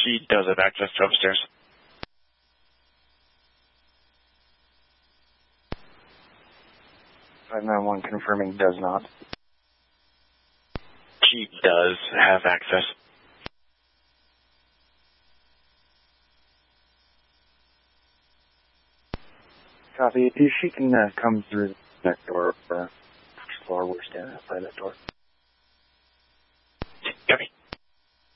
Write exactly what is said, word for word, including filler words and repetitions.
She does have access to upstairs. five nine one confirming does not. She does have access. Copy. She can uh, come through the next door. Uh, floor. We're standing outside that door. Copy.